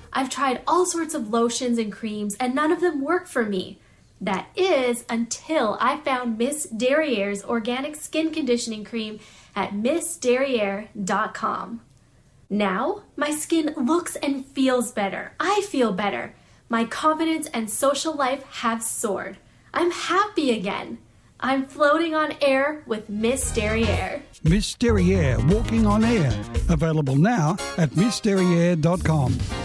I've tried all sorts of lotions and creams, and none of them work for me. That is until I found Miss Derriere's organic skin conditioning cream at MissDerriere.com. Now, my skin looks and feels better. I feel better. My confidence and social life have soared. I'm happy again. I'm floating on air with Miss Derriere. Miss Derriere, walking on air. Available now at MissDerriere.com.